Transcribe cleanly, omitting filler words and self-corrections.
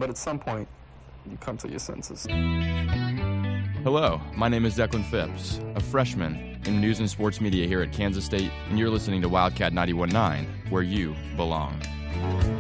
but at some point, you come to your senses. Hello, my name is Declan Phipps, a freshman in news and sports media here at Kansas State, and you're listening to Wildcat 91.9, where you belong.